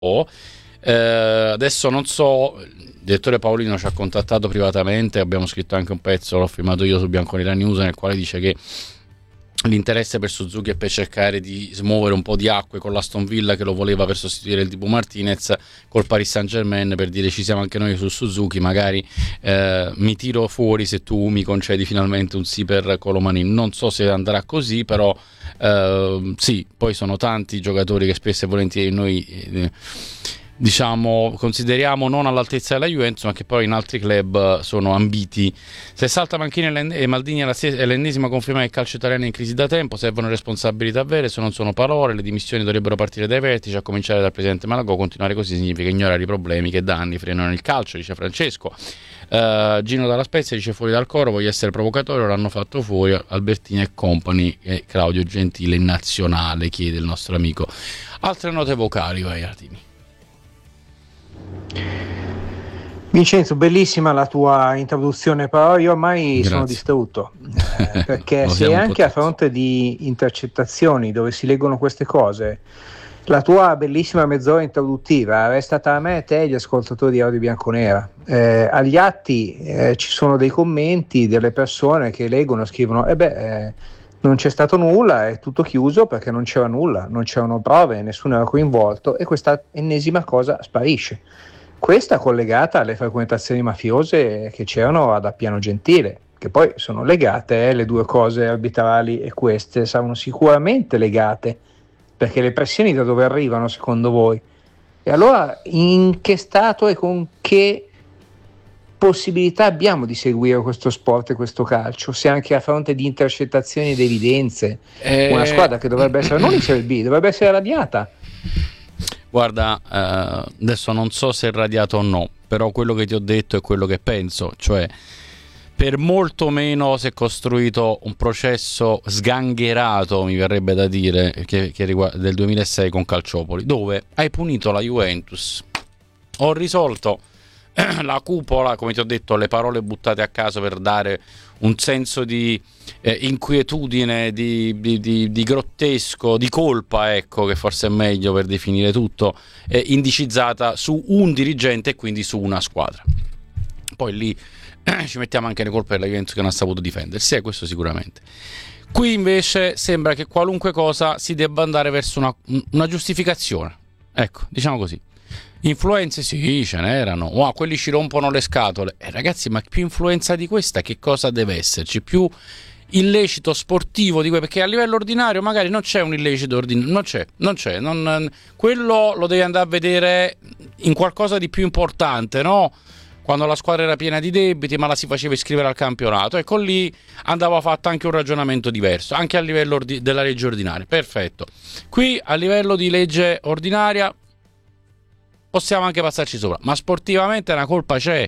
Adesso non so, il direttore Paolino ci ha contattato privatamente, abbiamo scritto anche un pezzo, l'ho firmato io su Bianconera News, nel quale dice che l'interesse per Suzuki è per cercare di smuovere un po' di acque con l'Aston Villa, che lo voleva per sostituire il Dibu Martinez, col Paris Saint-Germain, per dire ci siamo anche noi su Suzuki, magari mi tiro fuori se tu mi concedi finalmente un sì per Colomanin. Non so se andrà così, però sì, poi sono tanti giocatori che spesso e volentieri noi diciamo consideriamo non all'altezza della Juventus, ma che poi in altri club sono ambiti. Se salta Manchini e Maldini è l'ennesima conferma che il calcio italiano è in crisi da tempo, servono responsabilità vere, se non sono parole, le dimissioni dovrebbero partire dai vertici, a cominciare dal presidente Malagò. Continuare così significa ignorare i problemi che da anni frenano il calcio, dice Francesco. Gino dalla Spezia dice: fuori dal coro, voglio essere provocatorio, l'hanno fatto fuori Albertini e company, e Claudio Gentile in nazionale, chiede il nostro amico. Altre note vocali, vai Artini. Vincenzo, bellissima la tua introduzione, però io ormai sono distrutto, perché se anche a fronte di intercettazioni dove si leggono queste cose, la tua bellissima mezz'ora introduttiva resta tra me e te e gli ascoltatori di Radio Bianconera. Agli atti ci sono dei commenti delle persone che leggono e scrivono non c'è stato nulla, è tutto chiuso perché non c'era nulla, non c'erano prove, nessuno era coinvolto, e questa ennesima cosa sparisce. Questa collegata alle frequentazioni mafiose che c'erano ad Appiano Gentile, che poi sono legate, le due cose arbitrali e queste saranno sicuramente legate, perché le pressioni da dove arrivano secondo voi? E allora in che stato e con che possibilità abbiamo di seguire questo sport e questo calcio, se anche a fronte di intercettazioni ed evidenze una squadra che dovrebbe essere non in Serie B, dovrebbe essere radiata? Guarda, adesso non so se è radiato o no, però quello che ti ho detto è quello che penso, cioè per molto meno si è costruito un processo sgangherato, mi verrebbe da dire, che riguarda del 2006 con Calciopoli, dove hai punito la Juventus, ho risolto la cupola, come ti ho detto, le parole buttate a caso per dare un senso di inquietudine, di grottesco, di colpa, ecco, che forse è meglio per definire tutto, indicizzata su un dirigente e quindi su una squadra. Poi lì ci mettiamo anche le colpe della Juventus che non ha saputo difendersi, questo sicuramente. Qui invece sembra che qualunque cosa si debba andare verso una giustificazione, ecco, diciamo così. Influenze sì, ce n'erano, quelli ci rompono le scatole, ragazzi, ma più influenza di questa che cosa deve esserci? Più illecito sportivo di perché a livello ordinario magari non c'è un illecito ordinario, non c'è, quello lo devi andare a vedere in qualcosa di più importante, no? Quando la squadra era piena di debiti ma la si faceva iscrivere al campionato, ecco lì andava fatto anche un ragionamento diverso, anche a livello della legge ordinaria, perfetto. Qui a livello di legge ordinaria possiamo anche passarci sopra, ma sportivamente una colpa c'è.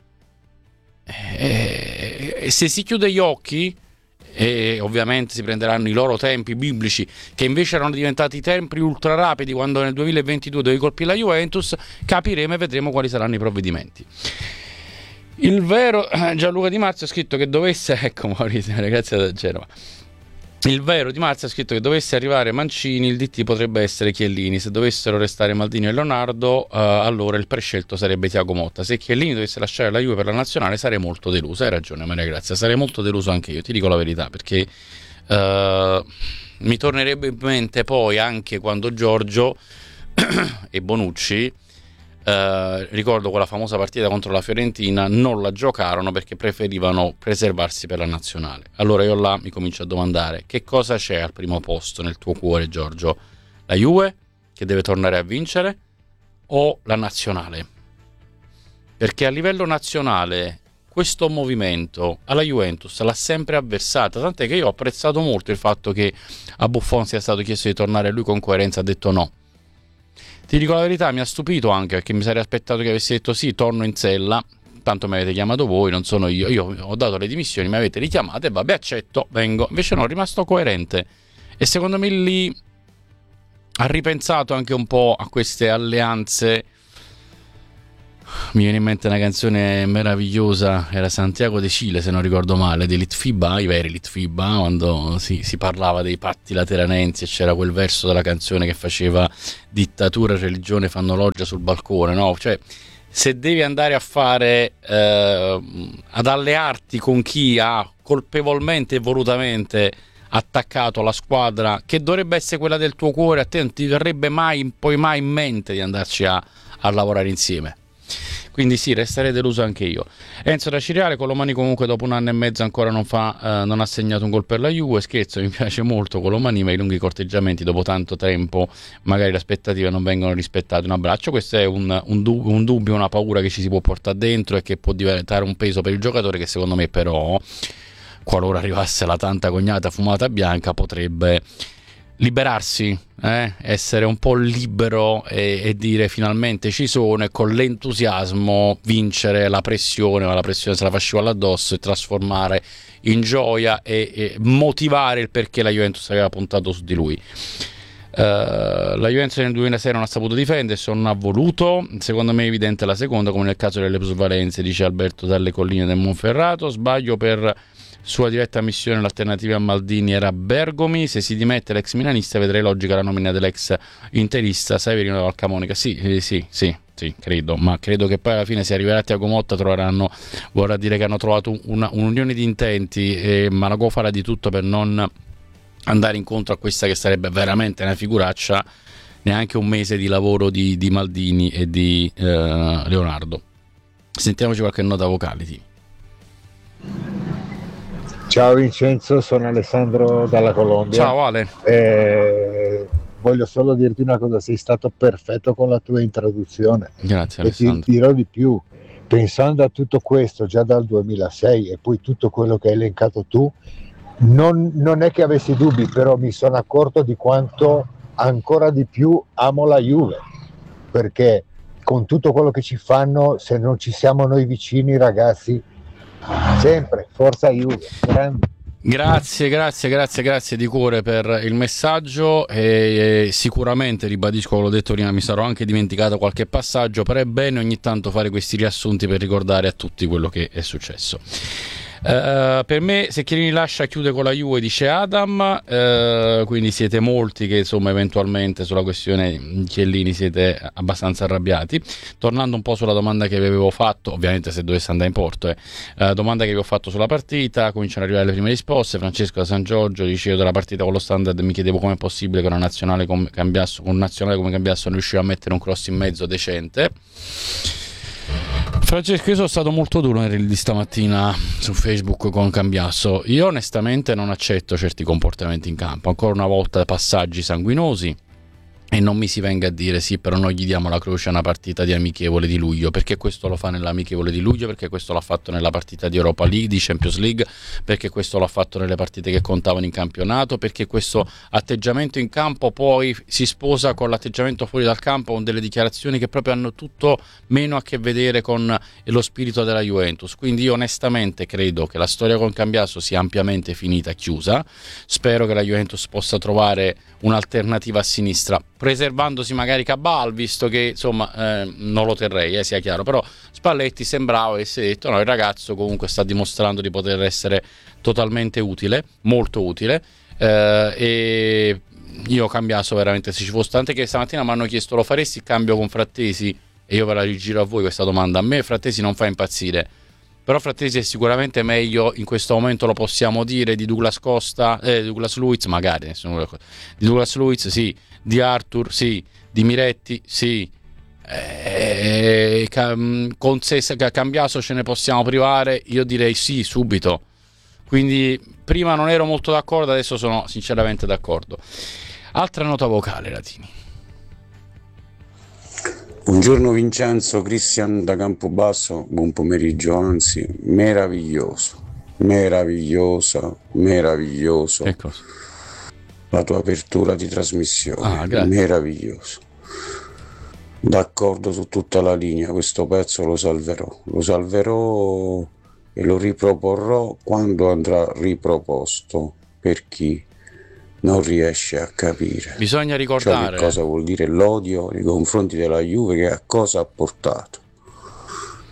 E se si chiude gli occhi, e ovviamente si prenderanno i loro tempi biblici, che invece erano diventati tempi ultra rapidi quando nel 2022 dovevi colpire la Juventus, capiremo e vedremo quali saranno i provvedimenti. Il vero Gianluca Di Marzio ha scritto che dovesse, ecco Maurizio, ragazzi da Genova, il vero Di Marzio ha scritto che dovesse arrivare Mancini, il DT potrebbe essere Chiellini, se dovessero restare Maldini e Leonardo allora il prescelto sarebbe Thiago Motta, se Chiellini dovesse lasciare la Juve per la nazionale sarei molto deluso. Hai ragione Maria Grazia, sarei molto deluso anche io, ti dico la verità, perché mi tornerebbe in mente poi anche quando Giorgio e Bonucci, ricordo quella famosa partita contro la Fiorentina, non la giocarono perché preferivano preservarsi per la nazionale. Allora io là mi comincio a domandare: che cosa c'è al primo posto nel tuo cuore, Giorgio? La Juve che deve tornare a vincere o la nazionale? Perché a livello nazionale questo movimento alla Juventus l'ha sempre avversata, tant'è che io ho apprezzato molto il fatto che a Buffon sia stato chiesto di tornare, lui con coerenza ha detto no. Ti dico la verità, mi ha stupito anche, perché mi sarei aspettato che avessi detto sì, torno in sella, tanto mi avete chiamato voi, non sono io ho dato le dimissioni, mi avete richiamato e vabbè, accetto, vengo. Invece no, è rimasto coerente e secondo me lì ha ripensato anche un po' a queste alleanze Mi viene in mente una canzone meravigliosa, era Santiago de Chile se non ricordo male, di Litfiba, i veri Litfiba, quando si parlava dei patti lateranensi e c'era quel verso della canzone che faceva dittatura e religione fanno loggia sul balcone, no? Cioè, se devi andare a fare, ad allearti con chi ha colpevolmente e volutamente attaccato la squadra che dovrebbe essere quella del tuo cuore, a te non ti verrebbe poi mai in mente di andarci a lavorare insieme. Quindi sì, resterei deluso anche io. Enzo da Ciriale, Colomani comunque dopo 1 anno e mezzo ancora non ha segnato un gol per la Juve. Scherzo, mi piace molto Colomani, ma i lunghi corteggiamenti dopo tanto tempo magari le aspettative non vengono rispettate. Un abbraccio, questo è un dubbio, una paura che ci si può portare dentro e che può diventare un peso per il giocatore, che secondo me però, qualora arrivasse la tanta cognata fumata bianca, potrebbe liberarsi, essere un po' libero e dire finalmente ci sono, e con l'entusiasmo vincere la pressione, ma la pressione se la fa scivolare addosso, e trasformare in gioia e motivare il perché la Juventus aveva puntato su di lui. La Juventus nel 2006 non ha saputo difendersi, non ha voluto, secondo me è evidente la seconda, come nel caso delle plusvalenze, dice Alberto dalle colline del Monferrato. Sbaglio per sua diretta missione, l'alternativa a Maldini era Bergomi. Se si dimette l'ex milanista vedrei logica la nomina dell'ex interista Severino Valcamonica. Sì, credo, ma credo che poi alla fine, se arriverà a Thiago Motta, vorrà dire che hanno trovato un'unione di intenti, ma la Go farà di tutto per non andare incontro a questa che sarebbe veramente una figuraccia. Neanche un mese di lavoro di Maldini e di Leonardo. Sentiamoci qualche nota vocale, Timo. Ciao Vincenzo, sono Alessandro dalla Colombia. Ciao Ale. Voglio solo dirti una cosa, sei stato perfetto con la tua introduzione. Grazie Alessandro. E ti dirò di più, pensando a tutto questo già dal 2006 e poi tutto quello che hai elencato tu, non è che avessi dubbi, però mi sono accorto di quanto ancora di più amo la Juve, perché con tutto quello che ci fanno, se non ci siamo noi vicini, ragazzi, sempre forza Juve, grande. Grazie di cuore per il messaggio, e sicuramente, ribadisco, l'ho detto prima, mi sarò anche dimenticato qualche passaggio, però è bene ogni tanto fare questi riassunti per ricordare a tutti quello che è successo. Per me se Chiellini lascia chiude con la Juve, dice Adam, quindi siete molti che insomma eventualmente sulla questione Chiellini siete abbastanza arrabbiati. Tornando un po' sulla domanda che vi avevo fatto, ovviamente se dovesse andare in porto, domanda che vi ho fatto sulla partita, cominciano ad arrivare le prime risposte. Francesco da San Giorgio dicevo della partita con lo Standard, mi chiedevo come è possibile che con un nazionale come Cambiasso non riusciva a mettere un cross in mezzo decente. Francesco, io sono stato molto duro di stamattina su Facebook con Cambiasso. Io onestamente non accetto certi comportamenti in campo, ancora una volta passaggi sanguinosi, e non mi si venga a dire sì, però noi gli diamo la croce a una partita di amichevole di luglio, perché questo lo fa nell'amichevole di luglio, perché questo l'ha fatto nella partita di Europa League, di Champions League, perché questo l'ha fatto nelle partite che contavano in campionato, perché questo atteggiamento in campo poi si sposa con l'atteggiamento fuori dal campo, con delle dichiarazioni che proprio hanno tutto meno a che vedere con lo spirito della Juventus. Quindi io onestamente credo che la storia con Cambiasso sia ampiamente finita, chiusa. Spero che la Juventus possa trovare un'alternativa a sinistra, preservandosi magari Cabal, visto che insomma non lo terrei, sia chiaro, però Spalletti sembrava avesse detto no, il ragazzo comunque sta dimostrando di poter essere totalmente utile, molto utile, e io Cambiasso veramente, se ci fosse, tant'è che stamattina mi hanno chiesto lo faresti il cambio con Frattesi, e io ve la rigiro a voi questa domanda. A me Frattesi non fa impazzire, però Frattesi è sicuramente meglio in questo momento, lo possiamo dire, di Douglas Costa, Douglas Luiz magari, di Douglas Luiz sì, di Arthur sì, di Miretti sì, con Cambiasso ce ne possiamo privare? Io direi sì, subito. Quindi prima non ero molto d'accordo, adesso sono sinceramente d'accordo. Altra nota vocale, Latini. Buongiorno Vincenzo, Cristian da Campobasso, buon pomeriggio, anzi meraviglioso, Ecco. La tua apertura di trasmissione, meraviglioso, d'accordo su tutta la linea, questo pezzo lo salverò e lo riproporrò quando andrà riproposto, per chi non riesce a capire. Bisogna ricordare che cosa vuol dire l'odio nei confronti della Juve, che a cosa ha portato.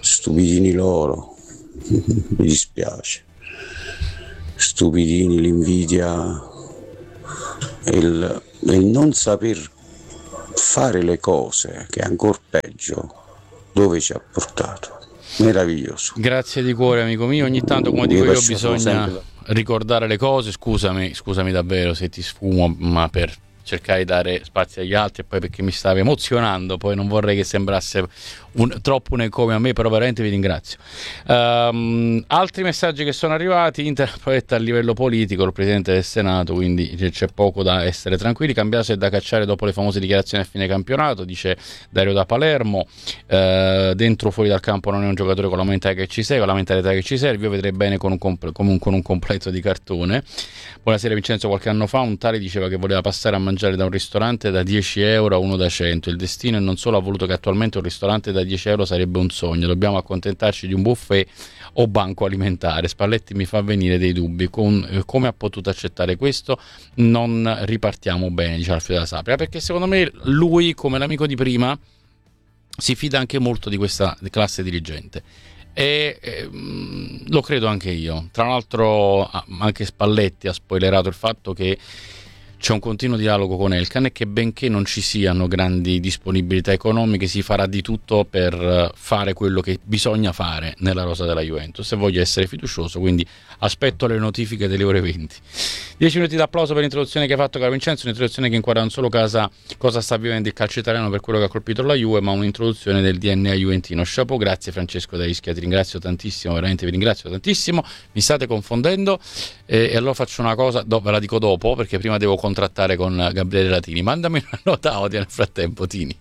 stupidini loro, mi dispiace, stupidini, l'invidia e il non saper fare le cose, che è ancora peggio, dove ci ha portato. Meraviglioso. Grazie di cuore, amico mio. Ogni tanto, come dico io, bisogna ricordare le cose. Scusami davvero se ti sfumo, ma per cercare di dare spazio agli altri, e poi perché mi stava emozionando, poi non vorrei che sembrasse troppo un encomio a me, però veramente vi ringrazio. Altri messaggi che sono arrivati: Inter proietta a livello politico il Presidente del Senato, quindi c'è poco da essere tranquilli. Cambiaso è da cacciare dopo le famose dichiarazioni a fine campionato, dice Dario da Palermo. Dentro o fuori dal campo non è un giocatore con la mentalità che ci serve. Io vedrei bene con un completo di cartone. Buonasera Vincenzo, qualche anno fa un tale diceva che voleva passare a mangiare da un ristorante da 10 euro a uno da 100. Il destino non solo ha voluto che attualmente un ristorante da 10 euro sarebbe un sogno, dobbiamo accontentarci di un buffet o banco alimentare. Spalletti mi fa venire dei dubbi, come ha potuto accettare questo? Non ripartiamo bene, dice Alfredo da Sapria, perché secondo me lui, come l'amico di prima, si fida anche molto di questa classe dirigente. E lo credo anche io. Tra l'altro anche Spalletti ha spoilerato il fatto che c'è un continuo dialogo con Elkann e che benché non ci siano grandi disponibilità economiche si farà di tutto per fare quello che bisogna fare nella rosa della Juventus, e voglio essere fiducioso, quindi aspetto le notifiche delle ore 20. 10 minuti d'applauso per l'introduzione che ha fatto caro Vincenzo, un'introduzione che inquadra non solo cosa sta vivendo il calcio italiano per quello che ha colpito la Juve, ma un'introduzione del DNA juventino. Chapeau, grazie Francesco da Ischia, ti ringrazio tantissimo, veramente vi ringrazio tantissimo. Mi state confondendo e allora faccio una cosa, ve la dico dopo perché prima devo contrattare con Gabriele Latini. Mandami una nota audio nel frattempo, Tini.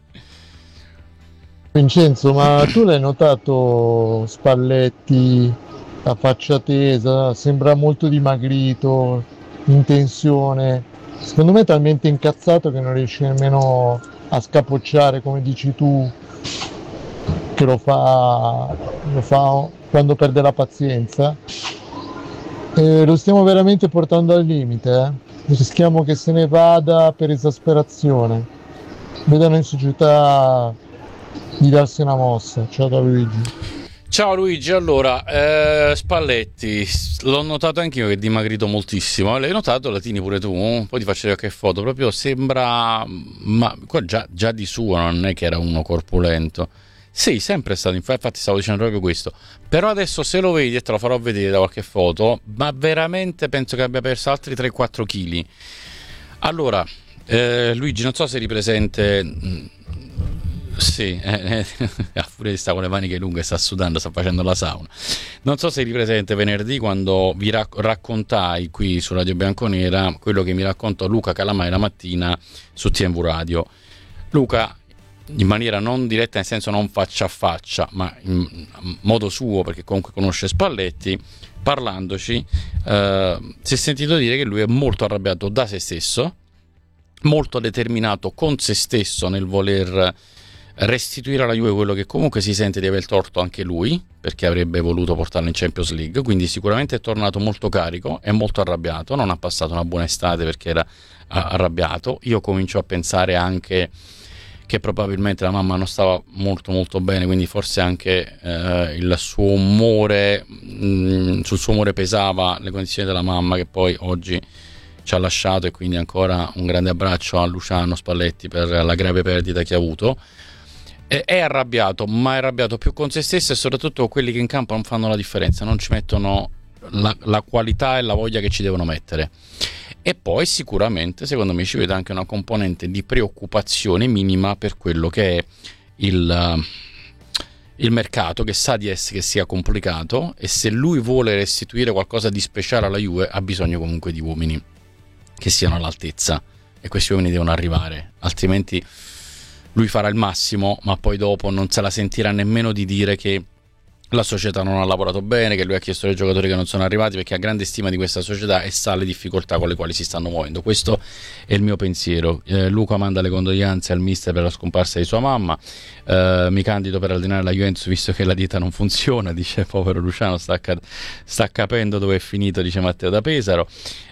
Vincenzo, ma tu l'hai notato Spalletti a faccia tesa, sembra molto dimagrito, in tensione, secondo me è talmente incazzato che non riesce nemmeno a scapocciare come dici tu, che lo fa quando perde la pazienza, e lo stiamo veramente portando al limite, rischiamo che se ne vada per esasperazione. Vedano in società di darsi una mossa. Ciao da Luigi. Ciao Luigi, allora Spalletti, l'ho notato anch'io che è dimagrito moltissimo. L'hai notato, Latini, pure tu? Poi ti faccio qualche foto, proprio sembra, ma già di suo non è che era uno corpulento. Sì, sempre stato, infatti stavo dicendo proprio questo. Però adesso se lo vedi, e te lo farò vedere da qualche foto, ma veramente penso che abbia perso altri 3-4 kg. Allora, Luigi, non so se eri presente. Sì, a furia di sta con le maniche lunghe, sta sudando, sta facendo la sauna. Non so se eri presente venerdì quando vi raccontai qui su Radio Bianconera quello che mi raccontò Luca Calamai la mattina su TMV Radio. Luca, in maniera non diretta, nel senso non faccia a faccia, ma in modo suo, perché comunque conosce Spalletti, parlandoci, si è sentito dire che lui è molto arrabbiato da se stesso, molto determinato con se stesso nel voler restituire alla Juve quello che comunque si sente di aver torto anche lui, perché avrebbe voluto portarlo in Champions League. Quindi sicuramente è tornato molto carico, è molto arrabbiato, non ha passato una buona estate perché era arrabbiato. Io comincio a pensare anche che probabilmente la mamma non stava molto molto bene, quindi forse anche il suo umore, sul suo umore pesava le condizioni della mamma, che poi oggi ci ha lasciato, e quindi ancora un grande abbraccio a Luciano Spalletti per la grave perdita che ha avuto. È arrabbiato, ma è arrabbiato più con se stesso, e soprattutto quelli che in campo non fanno la differenza, non ci mettono la qualità e la voglia che ci devono mettere. E poi sicuramente, secondo me, ci vede anche una componente di preoccupazione minima per quello che è il mercato, che sa di essere che sia complicato, e se lui vuole restituire qualcosa di speciale alla Juve ha bisogno comunque di uomini che siano all'altezza, e questi uomini devono arrivare, altrimenti lui farà il massimo, ma poi dopo non se la sentirà nemmeno di dire che la società non ha lavorato bene, che lui ha chiesto ai giocatori che non sono arrivati perché ha grande stima di questa società e sa le difficoltà con le quali si stanno muovendo. Questo è il mio pensiero. Luca manda le condoglianze al mister per la scomparsa di sua mamma. Mi candido per allenare la Juventus visto che la dieta non funziona, dice povero Luciano, sta capendo dove è finito, dice Matteo da Pesaro.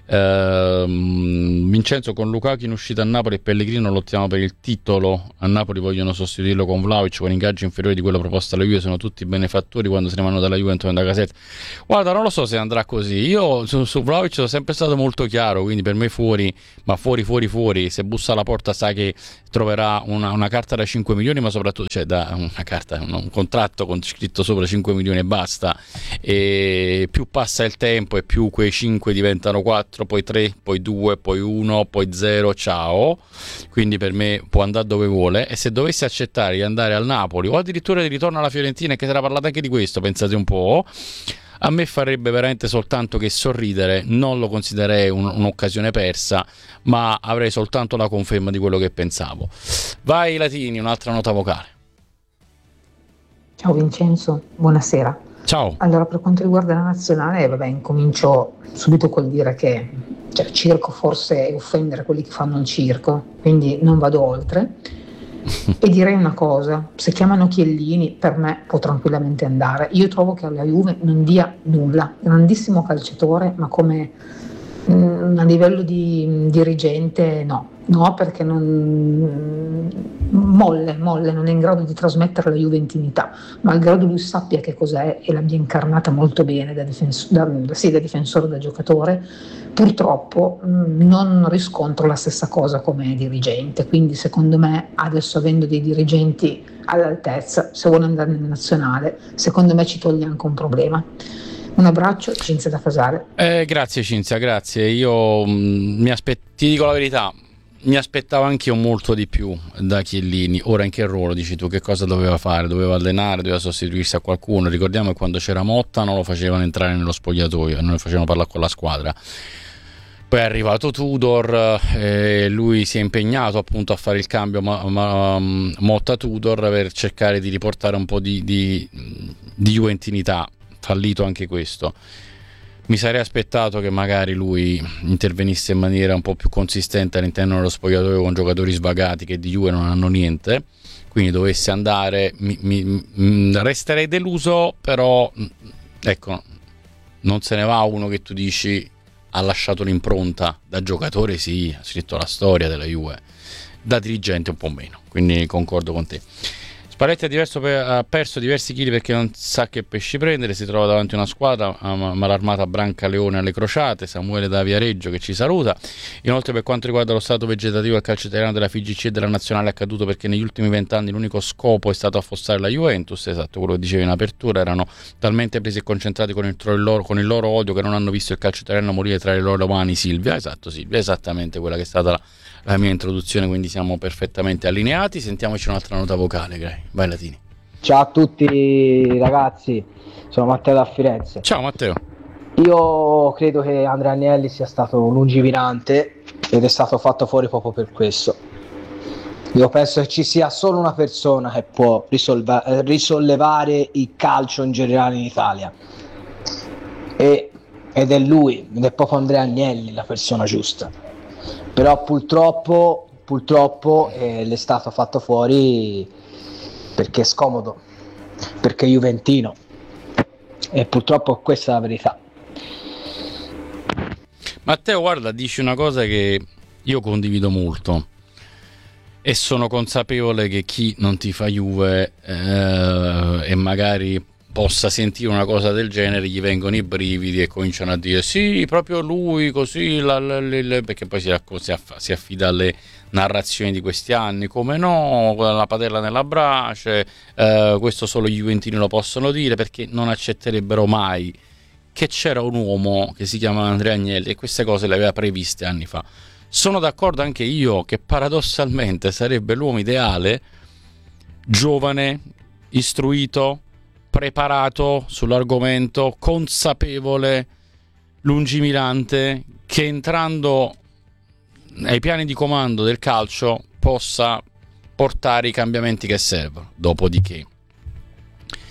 Vincenzo, con Lukaku in uscita a Napoli e Pellegrino lottiamo per il titolo. A Napoli vogliono sostituirlo con Vlahovic con ingaggi inferiori di quello proposto alla Juve, sono tutti benefattori quando se ne vanno dalla Juventus e da Casetta. Guarda, non lo so se andrà così. Io su Vlahovic sono sempre stato molto chiaro, quindi per me fuori, ma fuori, se bussa alla porta sa che troverà una carta da 5 milioni, ma soprattutto un contratto con scritto sopra 5 milioni e basta. E più passa il tempo e più quei 5 diventano 4, poi 3, poi 2, poi 1, poi 0, ciao. Quindi per me può andare dove vuole, e se dovesse accettare di andare al Napoli o addirittura di ritorno alla Fiorentina, che si era parlato anche di questo, pensate un po', a me farebbe veramente soltanto che sorridere. Non lo considererei un'occasione persa, ma avrei soltanto la conferma di quello che pensavo. Vai Latini, un'altra nota vocale. Ciao Vincenzo, buonasera. Ciao. Allora, per quanto riguarda la nazionale, incomincio subito col dire che circo forse è offendere quelli che fanno il circo, quindi non vado oltre. E direi una cosa: se chiamano Chiellini, per me può tranquillamente andare. Io trovo che alla Juve non dia nulla, grandissimo calciatore, ma come a livello di dirigente no, perché molle, non è in grado di trasmettere la juventinità, malgrado lui sappia che cos'è e l'abbia incarnata molto bene da difensore, da giocatore. Purtroppo non riscontro la stessa cosa come dirigente, quindi secondo me adesso, avendo dei dirigenti all'altezza, se vuole andare in nazionale, secondo me ci toglie anche un problema. Un abbraccio, Cinzia da Casale. Grazie Cinzia, grazie. Io ti dico la verità, mi aspettavo anche io molto di più da Chiellini. Ora in che ruolo, dici tu, che cosa doveva fare? Doveva allenare, doveva sostituirsi a qualcuno. Ricordiamo che quando c'era Motta non lo facevano entrare nello spogliatoio, non lo facevano parlare con la squadra. Poi è arrivato Tudor, lui si è impegnato appunto a fare il cambio Motta-Tudor per cercare di riportare un po' di juventinità. Fallito anche questo. Mi sarei aspettato che magari lui intervenisse in maniera un po' più consistente all'interno dello spogliatoio con giocatori svagati che di Juve non hanno niente, quindi dovesse andare resterei deluso, però ecco, non se ne va uno che tu dici ha lasciato l'impronta. Da giocatore sì, ha scritto la storia della Juve, da dirigente un po' meno, quindi concordo con te. Spalletti ha perso diversi chili perché non sa che pesci prendere, si trova davanti a una squadra malarmata Brancaleone alle crociate. Samuele da Viareggio che ci saluta. Inoltre, per quanto riguarda lo stato vegetativo al calcio italiano della FIGC e della nazionale, è accaduto perché negli ultimi 20 anni l'unico scopo è stato affossare la Juventus. Esatto, quello che dicevi in apertura, erano talmente presi e concentrati con il loro odio che non hanno visto il calcio italiano morire tra le loro mani. Silvia, esattamente quella che è stata la mia introduzione, quindi siamo perfettamente allineati. Sentiamoci un'altra nota vocale, vai Latini. Ciao a tutti ragazzi, sono Matteo da Firenze. Ciao Matteo. Io credo che Andrea Agnelli sia stato lungimirante ed è stato fatto fuori proprio per questo. Io penso che ci sia solo una persona che può risollevare il calcio in generale in Italia, ed è lui, ed è proprio Andrea Agnelli la persona giusta. Però purtroppo le è stato fatto fuori perché è scomodo, perché è juventino, e purtroppo questa è la verità. Matteo, guarda, dici una cosa che io condivido molto e sono consapevole che chi non tifa Juve e magari possa sentire una cosa del genere gli vengono i brividi e cominciano a dire sì, proprio lui così, perché poi si affida alle narrazioni di questi anni, come no, la padella nella brace, questo solo gli juventini lo possono dire, perché non accetterebbero mai che c'era un uomo che si chiama Andrea Agnelli e queste cose le aveva previste anni fa. Sono d'accordo anche io che paradossalmente sarebbe l'uomo ideale, giovane, istruito, preparato sull'argomento, consapevole, lungimirante, che entrando ai piani di comando del calcio possa portare i cambiamenti che servono. Dopodiché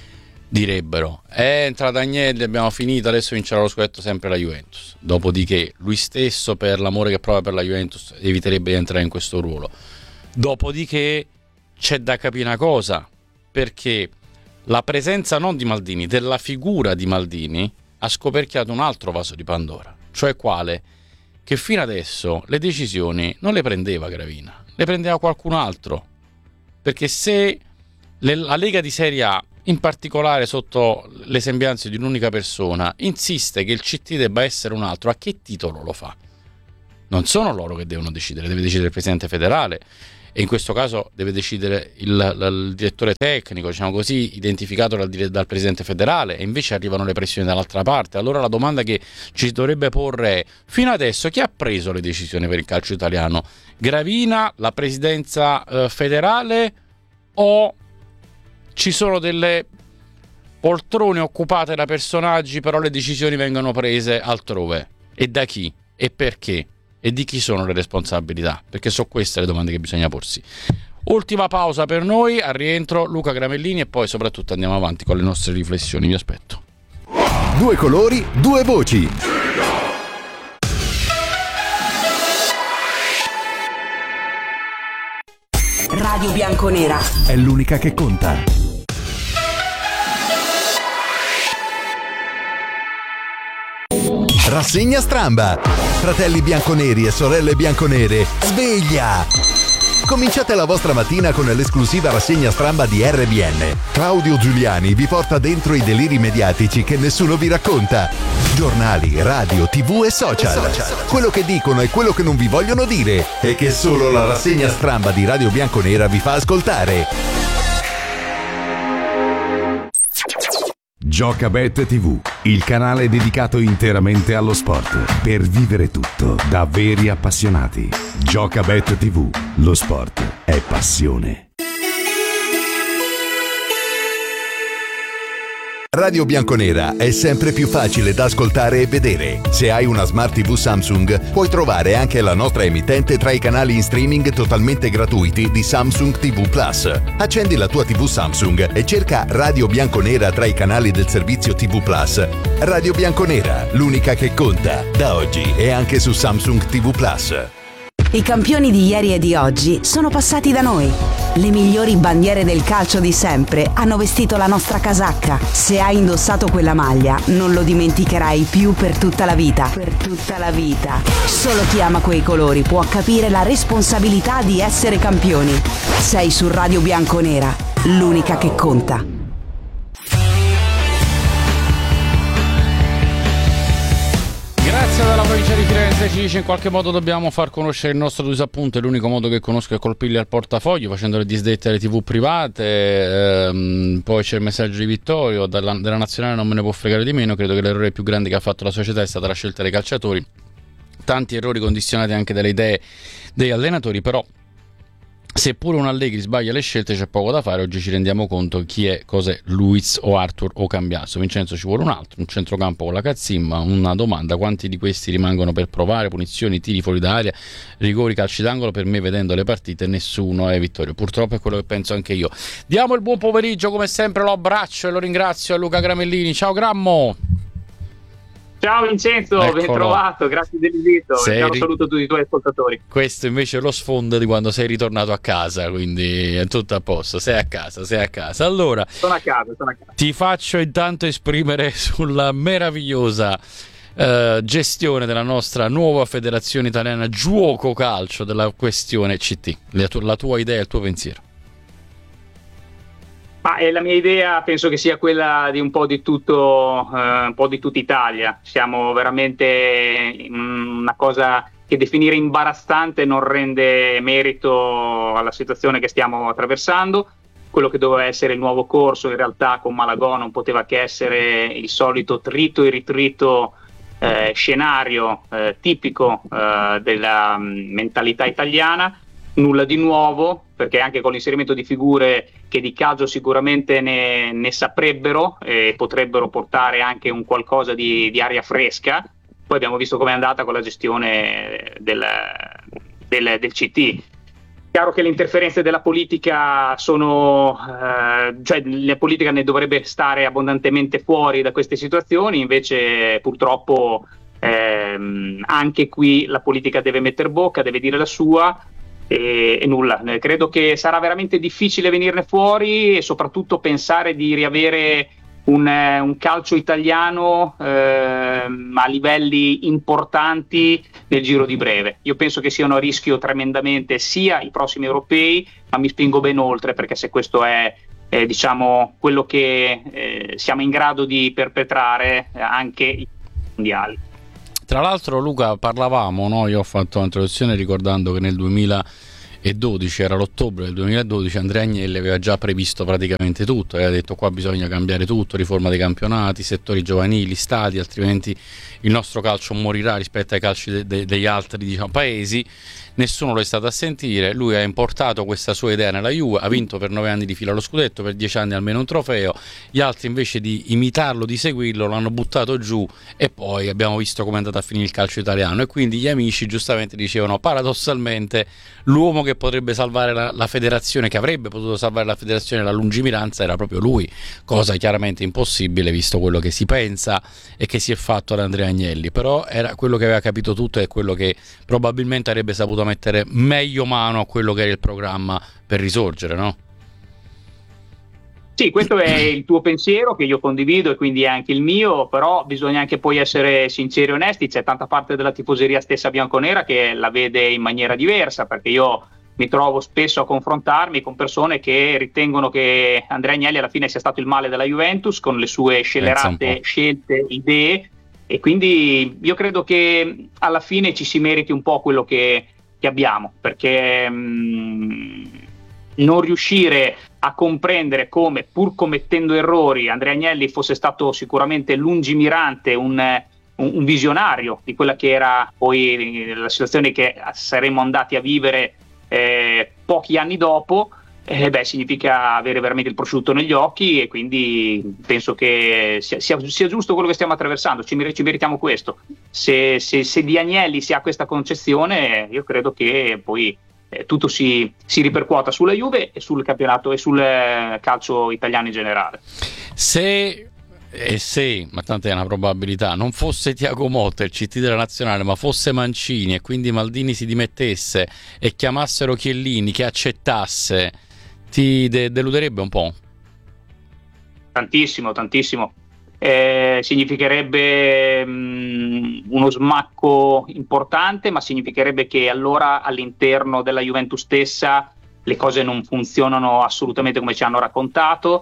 direbbero è entrata Agnelli, abbiamo finito, adesso vincerà lo scudetto sempre la Juventus. Dopodiché lui stesso, per l'amore che prova per la Juventus, eviterebbe di entrare in questo ruolo. Dopodiché c'è da capire una cosa, perché la presenza non di Maldini, della figura di Maldini, ha scoperchiato un altro vaso di Pandora, cioè quale? Che fino adesso le decisioni non le prendeva Gravina, le prendeva qualcun altro, perché se la Lega di Serie A, in particolare sotto le sembianze di un'unica persona, insiste che il CT debba essere un altro, a che titolo lo fa? Non sono loro che devono decidere, deve decidere il presidente federale, e in questo caso deve decidere il direttore tecnico, diciamo così, identificato dal presidente federale, e invece arrivano le pressioni dall'altra parte. Allora la domanda che ci dovrebbe porre è: fino adesso chi ha preso le decisioni per il calcio italiano? Gravina, la presidenza federale, o ci sono delle poltrone occupate da personaggi, però le decisioni vengono prese altrove? E da chi? E perché? E di chi sono le responsabilità? Perché sono queste le domande che bisogna porsi. Ultima pausa per noi, al rientro Luca Gramellini, e poi soprattutto andiamo avanti con le nostre riflessioni. Vi aspetto. Due colori, due voci. Radio Bianconera è l'unica che conta. Rassegna Stramba. Fratelli bianconeri e sorelle bianconere, sveglia! Cominciate la vostra mattina con l'esclusiva rassegna Stramba di RBN. Claudio Giuliani vi porta dentro i deliri mediatici che nessuno vi racconta. Giornali, radio, TV e social. Quello che dicono e quello che non vi vogliono dire, e che solo la rassegna Stramba di Radio Bianconera vi fa ascoltare. Giocabet TV, il canale dedicato interamente allo sport, per vivere tutto da veri appassionati. Giocabet TV, lo sport è passione. Radio Bianconera è sempre più facile da ascoltare e vedere. Se hai una Smart TV Samsung, puoi trovare anche la nostra emittente tra i canali in streaming totalmente gratuiti di Samsung TV Plus. Accendi la tua TV Samsung e cerca Radio Bianconera tra i canali del servizio TV Plus. Radio Bianconera, l'unica che conta, da oggi e anche su Samsung TV Plus. I campioni di ieri e di oggi sono passati da noi. Le migliori bandiere del calcio di sempre hanno vestito la nostra casacca. Se hai indossato quella maglia, non lo dimenticherai più per tutta la vita. Per tutta la vita. Solo chi ama quei colori può capire la responsabilità di essere campioni. Sei su Radio Bianconera, l'unica che conta. Grazie dalla provincia di Firenze, ci dice: in qualche modo dobbiamo far conoscere il nostro disappunto, è l'unico modo che conosco è colpirli al portafoglio facendo le disdette alle TV private. Poi c'è il messaggio di Vittorio: della nazionale non me ne può fregare di meno, credo che l'errore più grande che ha fatto la società è stata la scelta dei calciatori, tanti errori condizionati anche dalle idee degli allenatori, però seppure un Allegri sbaglia le scelte c'è poco da fare. Oggi ci rendiamo conto chi è, cos'è Luiz o Arthur o Cambiaso. Vincenzo ci vuole un altro, un centrocampo con la Cazzimma. Una domanda: quanti di questi rimangono per provare? Punizioni, tiri fuori d'area, rigori, calci d'angolo? Per me, vedendo le partite, nessuno è Vittorio. Purtroppo è quello che penso anche io. Diamo il buon pomeriggio, come sempre lo abbraccio e lo ringrazio a Luca Gramellini. Ciao Grammo. Ciao Vincenzo, Eccolo. Ben trovato, grazie dell'invito e un saluto a tutti i tuoi ascoltatori. Questo invece è lo sfondo di quando sei ritornato a casa, quindi è tutto a posto, sei a casa. Allora, sono a casa. Ti faccio intanto esprimere sulla meravigliosa gestione della nostra nuova federazione italiana Giuoco Calcio della questione CT, la tua idea e il tuo pensiero. La mia idea penso che sia quella di un po' di tutto, un po' di tutta Italia. Siamo veramente una cosa che definire imbarazzante non rende merito alla situazione che stiamo attraversando. Quello che doveva essere il nuovo corso in realtà con Malagò non poteva che essere il solito trito e ritrito scenario tipico della mentalità italiana. Nulla di nuovo, perché anche con l'inserimento di figure che di calcio sicuramente ne saprebbero e potrebbero portare anche un qualcosa di aria fresca. Poi abbiamo visto com'è andata con la gestione del CT. chiaro che le interferenze della politica sono, cioè la politica ne dovrebbe stare abbondantemente fuori da queste situazioni, invece purtroppo anche qui la politica deve metter bocca, deve dire la sua e nulla. Credo che sarà veramente difficile venirne fuori e soprattutto pensare di riavere un calcio italiano a livelli importanti nel giro di breve. Io penso che siano a rischio tremendamente sia i prossimi europei, ma mi spingo ben oltre, perché se questo è diciamo quello che siamo in grado di perpetrare, anche i mondiali. Tra l'altro, Luca, parlavamo, no? Io ho fatto un'introduzione ricordando che nel 2012, era l'ottobre del 2012, Andrea Agnelli aveva già previsto praticamente tutto, aveva detto qua bisogna cambiare tutto, riforma dei campionati, settori giovanili, stadi, altrimenti il nostro calcio morirà rispetto ai calci degli altri, diciamo, paesi. Nessuno lo è stato a sentire, lui ha importato questa sua idea nella Juve, ha vinto per 9 anni di fila lo scudetto, per 10 anni almeno un trofeo, gli altri invece di imitarlo, di seguirlo, l'hanno buttato giù e poi abbiamo visto come è andato a finire il calcio italiano. E quindi gli amici giustamente dicevano, paradossalmente l'uomo che potrebbe salvare la federazione, che avrebbe potuto salvare la federazione, la lungimiranza, era proprio lui, cosa chiaramente impossibile visto quello che si pensa e che si è fatto ad Andrea Agnelli. Però era quello che aveva capito tutto e quello che probabilmente avrebbe saputo mettere meglio mano a quello che era il programma per risorgere, no? Sì, questo è il tuo pensiero che io condivido e quindi è anche il mio, però bisogna anche poi essere sinceri e onesti. C'è tanta parte della tifoseria stessa bianconera che la vede in maniera diversa, perché io mi trovo spesso a confrontarmi con persone che ritengono che Andrea Agnelli alla fine sia stato il male della Juventus con le sue scellerate scelte, idee, e quindi io credo che alla fine ci si meriti un po' quello che abbiamo, perché non riuscire a comprendere come, pur commettendo errori, Andrea Agnelli fosse stato sicuramente lungimirante, un visionario di quella che era poi la situazione che saremmo andati a vivere pochi anni dopo, significa avere veramente il prosciutto negli occhi, e quindi penso che sia giusto quello che stiamo attraversando, ci meritiamo questo. Se di Agnelli si ha questa concezione, io credo che poi tutto si ripercuota sulla Juve e sul campionato e sul calcio italiano in generale. Se, ma tanta è una probabilità, non fosse Thiago Motta il CT della nazionale, ma fosse Mancini e quindi Maldini si dimettesse e chiamassero Chiellini, che accettasse, ti deluderebbe un po'? Tantissimo. Significherebbe uno smacco importante, ma significherebbe che allora all'interno della Juventus stessa le cose non funzionano assolutamente come ci hanno raccontato,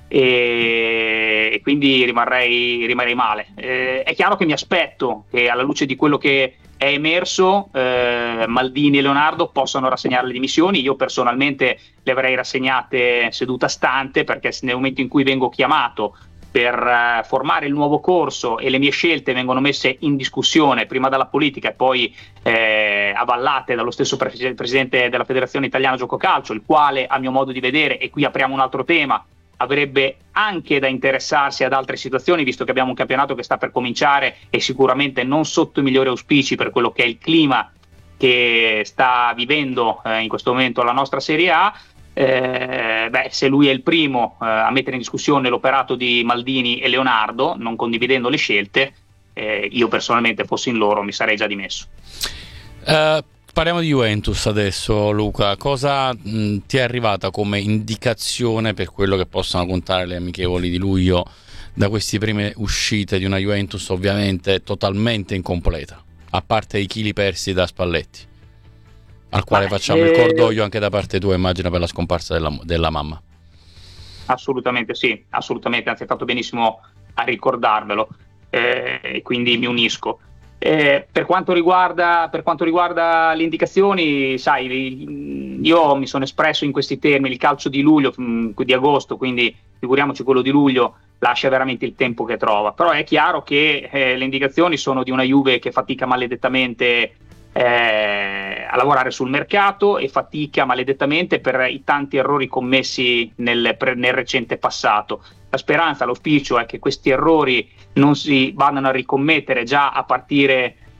e quindi rimarrei male. È chiaro che mi aspetto che alla luce di quello che è emerso Maldini e Leonardo possano rassegnare le dimissioni. Io personalmente le avrei rassegnate seduta stante, perché nel momento in cui vengo chiamato per formare il nuovo corso e le mie scelte vengono messe in discussione prima dalla politica e poi avallate dallo stesso presidente della Federazione Italiana Gioco Calcio, il quale, a mio modo di vedere, e qui apriamo un altro tema, avrebbe anche da interessarsi ad altre situazioni, visto che abbiamo un campionato che sta per cominciare e sicuramente non sotto i migliori auspici per quello che è il clima che sta vivendo in questo momento la nostra Serie A. Se lui è il primo a mettere in discussione l'operato di Maldini e Leonardo, non condividendo le scelte, io personalmente, fossi in loro, mi sarei già dimesso. Parliamo di Juventus adesso, Luca. Cosa ti è arrivata come indicazione per quello che possono contare le amichevoli di luglio da queste prime uscite di una Juventus ovviamente totalmente incompleta, a parte i chili persi da Spalletti, al quale facciamo il cordoglio anche da parte tua, immagino, per la scomparsa della mamma? Assolutamente sì, assolutamente, anzi hai fatto benissimo a ricordarvelo, e quindi mi unisco. Per quanto riguarda le indicazioni, sai, io mi sono espresso in questi termini: il calcio di luglio, di agosto, quindi figuriamoci quello di luglio, lascia veramente il tempo che trova. Però è chiaro che le indicazioni sono di una Juve che fatica maledettamente a lavorare sul mercato e fatica maledettamente per i tanti errori commessi nel recente passato. La speranza, l'auspicio è che questi errori non si vadano a ricommettere già a partire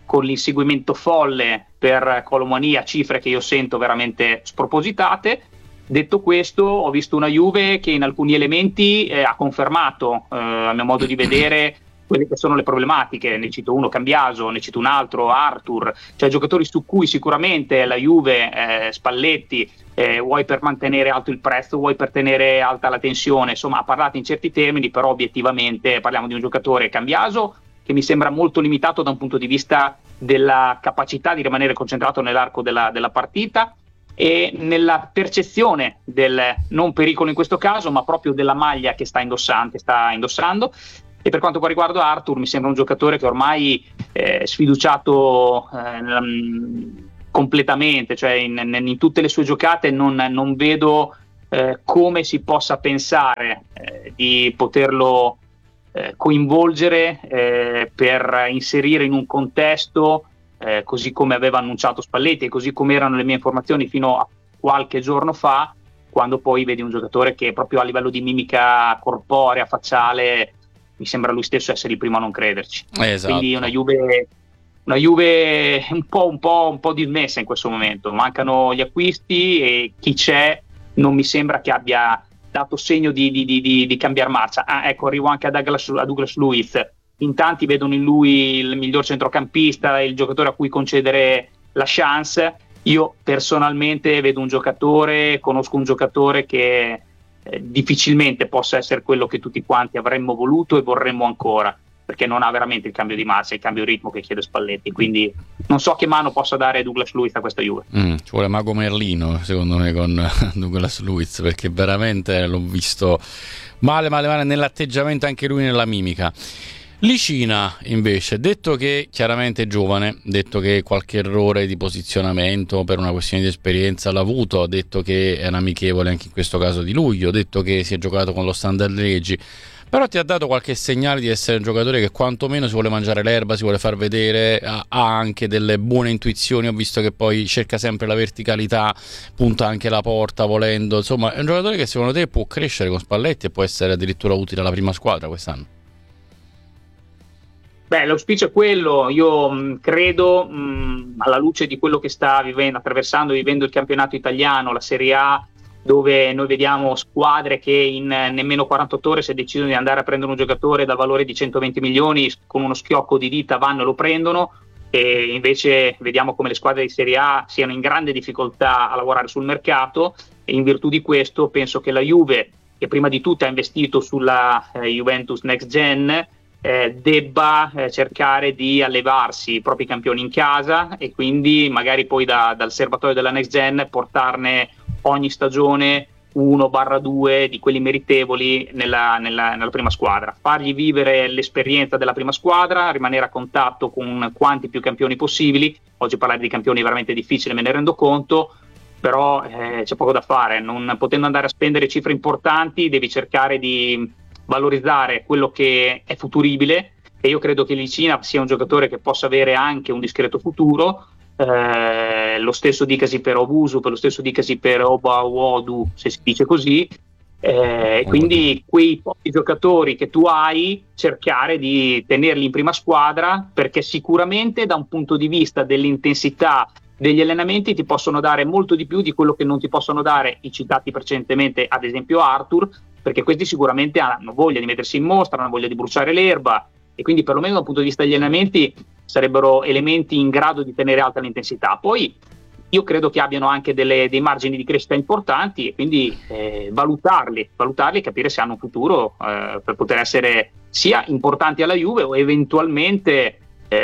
con l'inseguimento folle per Colomania, cifre che io sento veramente spropositate. Detto questo, ho visto una Juve che in alcuni elementi ha confermato, a mio modo di vedere, quelle che sono le problematiche. Ne cito uno, Cambiaso, ne cito un altro, Arthur, cioè giocatori su cui sicuramente la Juve, Spalletti, vuoi per mantenere alto il prezzo, vuoi per tenere alta la tensione, insomma ha parlato in certi termini, però obiettivamente parliamo di un giocatore, Cambiaso, che mi sembra molto limitato da un punto di vista della capacità di rimanere concentrato nell'arco della partita e nella percezione del non pericolo in questo caso, ma proprio della maglia che sta indossando. E per quanto riguarda Arthur, mi sembra un giocatore che ormai è sfiduciato completamente, cioè in tutte le sue giocate non vedo come si possa pensare di poterlo coinvolgere per inserire in un contesto così come aveva annunciato Spalletti e così come erano le mie informazioni fino a qualche giorno fa, quando poi vedi un giocatore che proprio a livello di mimica corporea, facciale, mi sembra lui stesso essere il primo a non crederci. Esatto. Quindi una Juve un po' dismessa in questo momento, mancano gli acquisti e chi c'è non mi sembra che abbia dato segno di cambiare marcia. Ecco, arrivo anche a Douglas Luiz. In tanti vedono in lui il miglior centrocampista, il giocatore a cui concedere la chance. Io personalmente conosco un giocatore che difficilmente possa essere quello che tutti quanti avremmo voluto e vorremmo ancora, perché non ha veramente il cambio di marcia, il cambio di ritmo che chiede Spalletti, quindi non so che mano possa dare Douglas Luiz a questa Juve. Ci vuole Mago Merlino secondo me con Douglas Luiz, perché veramente l'ho visto male nell'atteggiamento, anche lui nella mimica. Licina invece, detto che chiaramente è giovane, detto che qualche errore di posizionamento per una questione di esperienza l'ha avuto, detto che è un amichevole anche in questo caso di luglio, detto che si è giocato con lo Standard Liegi, però ti ha dato qualche segnale di essere un giocatore che quantomeno si vuole mangiare l'erba, si vuole far vedere, ha anche delle buone intuizioni, ho visto che poi cerca sempre la verticalità, punta anche la porta volendo, insomma è un giocatore che secondo te può crescere con Spalletti e può essere addirittura utile alla prima squadra quest'anno? Beh, l'auspicio è quello. Io credo, alla luce di quello che sta vivendo il campionato italiano, la Serie A, dove noi vediamo squadre che in nemmeno 48 ore, se decidono di andare a prendere un giocatore dal valore di 120 milioni, con uno schiocco di dita vanno e lo prendono, e invece vediamo come le squadre di Serie A siano in grande difficoltà a lavorare sul mercato, e in virtù di questo penso che la Juve, che prima di tutto ha investito sulla Juventus Next Gen, debba cercare di allevarsi i propri campioni in casa e quindi magari poi dal serbatoio della Next Gen portarne ogni stagione 1/2 di quelli meritevoli nella prima squadra, fargli vivere l'esperienza della prima squadra, rimanere a contatto con quanti più campioni possibili. Oggi parlare di campioni è veramente difficile, me ne rendo conto, però c'è poco da fare, non potendo andare a spendere cifre importanti devi cercare di valorizzare quello che è futuribile, e io credo che Licina sia un giocatore che possa avere anche un discreto futuro. Lo stesso dicasi per Obusu, lo stesso dicasi per Obawodu, se si dice così, quindi quei pochi giocatori che tu hai cercare di tenerli in prima squadra, perché sicuramente da un punto di vista dell'intensità degli allenamenti ti possono dare molto di più di quello che non ti possono dare i citati precedentemente, ad esempio Arthur, perché questi sicuramente hanno voglia di mettersi in mostra, hanno voglia di bruciare l'erba, e quindi perlomeno dal punto di vista degli allenamenti sarebbero elementi in grado di tenere alta l'intensità. Poi io credo che abbiano anche dei margini di crescita importanti, e quindi valutarli e capire se hanno un futuro per poter essere sia importanti alla Juve o eventualmente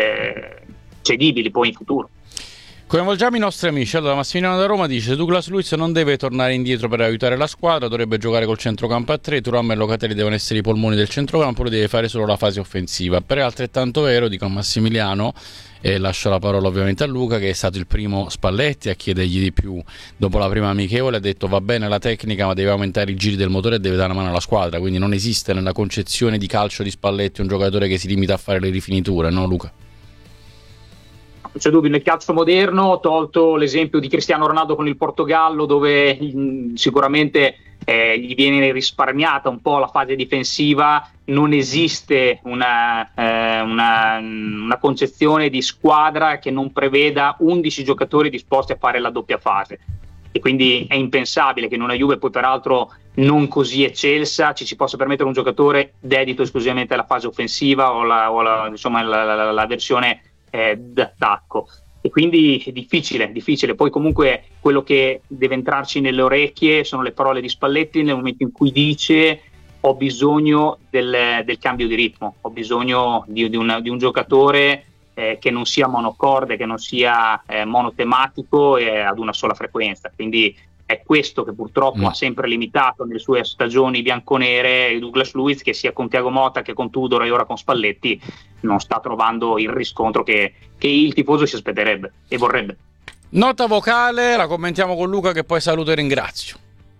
cedibili poi in futuro. Coinvolgiamo i nostri amici. Allora, Massimiliano da Roma dice: Douglas Luiz non deve tornare indietro per aiutare la squadra, dovrebbe giocare col centrocampo a 3, Thuram e Locatelli devono essere i polmoni del centrocampo, lui deve fare solo la fase offensiva. Per altrettanto vero, dico a Massimiliano, e lascio la parola ovviamente a Luca, che è stato il primo Spalletti a chiedergli di più dopo la prima amichevole, ha detto va bene la tecnica ma deve aumentare i giri del motore e deve dare una mano alla squadra, quindi non esiste nella concezione di calcio di Spalletti un giocatore che si limita a fare le rifiniture, no Luca? c'è dubbio, nel calcio moderno, tolto l'esempio di Cristiano Ronaldo con il Portogallo, dove sicuramente gli viene risparmiata un po' la fase difensiva, non esiste una concezione di squadra che non preveda 11 giocatori disposti a fare la doppia fase, e quindi è impensabile che in una Juve, poi peraltro non così eccelsa, ci si possa permettere un giocatore dedito esclusivamente alla fase offensiva o la versione d'attacco, e quindi è difficile. Poi comunque quello che deve entrarci nelle orecchie sono le parole di Spalletti nel momento in cui dice: ho bisogno del cambio di ritmo, ho bisogno di un giocatore che non sia monocorde, che non sia monotematico e ad una sola frequenza. Quindi è questo che purtroppo ha sempre limitato nelle sue stagioni bianconere Douglas Luiz, che sia con Thiago Motta che con Tudor e ora con Spalletti non sta trovando il riscontro che il tifoso si aspetterebbe e vorrebbe. Nota vocale, la commentiamo con Luca, che poi saluto e ringrazio.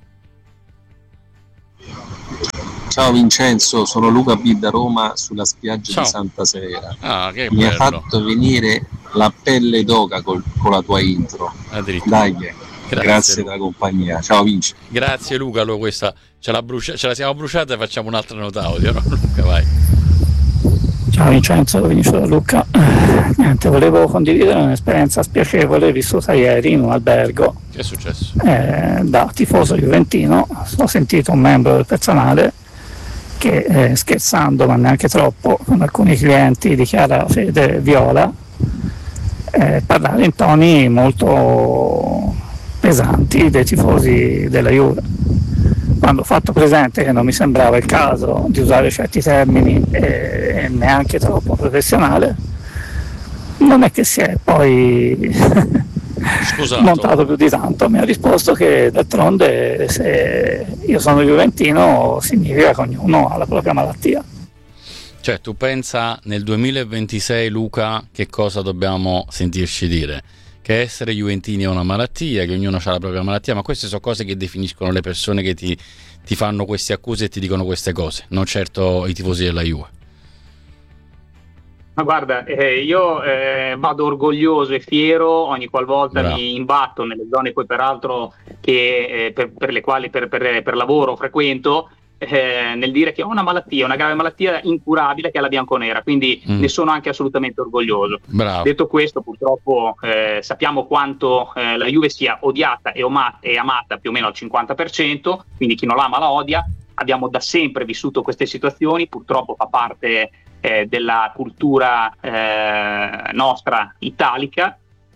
Ciao Vincenzo, sono Luca B da Roma, sulla spiaggia di Santa Severa. Che mi bello. Ha fatto venire la pelle d'oca con la tua intro. Dai, grazie della compagnia. Ciao Vinci. Grazie Luca, allora questa ce la siamo bruciata e facciamo un'altra nota audio, no? Luca, vai. Ciao Vincenzo, da Luca. Niente, volevo condividere un'esperienza spiacevole vissuta ieri in un albergo. Che è successo? Da tifoso juventino ho sentito un membro del personale che scherzando, ma neanche troppo, con alcuni clienti di chiara fede viola, parlare in toni molto pesanti dei tifosi della Juve. Quando ho fatto presente che non mi sembrava il caso di usare certi termini e neanche troppo professionale, non è che si è poi montato più di tanto. Mi ha risposto che d'altronde se io sono juventino significa che ognuno ha la propria malattia. Cioè, tu pensa nel 2026, Luca, che cosa dobbiamo sentirci dire? Che essere juventini è una malattia, che ognuno ha la propria malattia, ma queste sono cose che definiscono le persone che ti fanno queste accuse e ti dicono queste cose, non certo i tifosi della Juve. Ma guarda, io vado orgoglioso e fiero ogni qualvolta mi imbatto nelle zone poi peraltro che per le quali per lavoro frequento, nel dire che ho una malattia, una grave malattia incurabile che è la bianconera, quindi ne sono anche assolutamente orgoglioso. Bravo. Detto questo, purtroppo sappiamo quanto la Juve sia odiata e amata più o meno al 50%, quindi chi non l'ama la odia. Abbiamo da sempre vissuto queste situazioni, purtroppo fa parte della cultura nostra italica.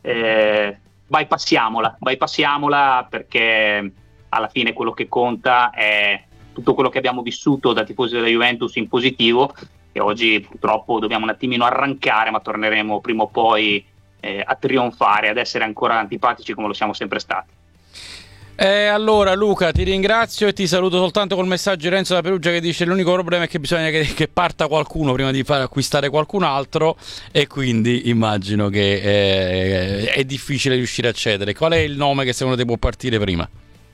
Bypassiamola perché alla fine quello che conta è tutto quello che abbiamo vissuto da tifosi della Juventus in positivo, e oggi purtroppo dobbiamo un attimino arrancare, ma torneremo prima o poi a trionfare, ad essere ancora antipatici come lo siamo sempre stati. Allora Luca, ti ringrazio e ti saluto soltanto col messaggio di Renzo da Perugia, che dice: l'unico problema è che bisogna che parta qualcuno prima di far acquistare qualcun altro, e quindi immagino che è difficile riuscire a cedere. Qual è il nome che secondo te può partire prima?